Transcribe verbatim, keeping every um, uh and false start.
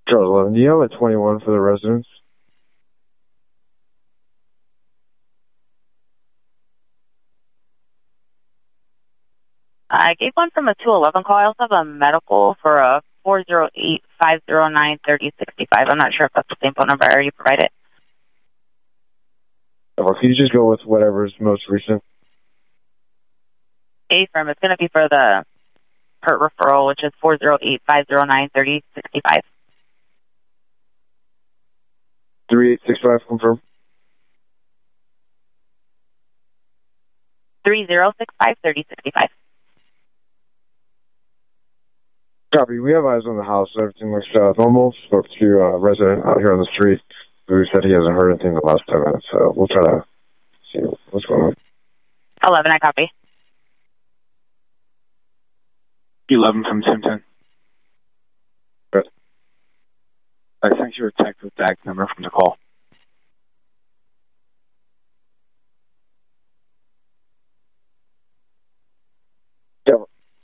Charles eleven, do you have a twenty-one for the residence? I gave one from a two eleven call. I also have a medical for a four zero eight, five zero nine, three zero six five. I'm not sure if that's the same phone number I already provided. Or can you just go with whatever's most recent? A firm. It's going to be for the P E R T referral, which is four zero eight, five zero nine, three zero six five. three eight six five, confirm. three zero six five, three zero six five. Copy. We have eyes on the house. Everything looks uh, normal. Spoke to a resident out here on the street who said he hasn't heard anything the last ten minutes. So we'll try to see what's going on. eleven, I copy. eleven from Tim ten. Good. I sent you a text with that number from the call.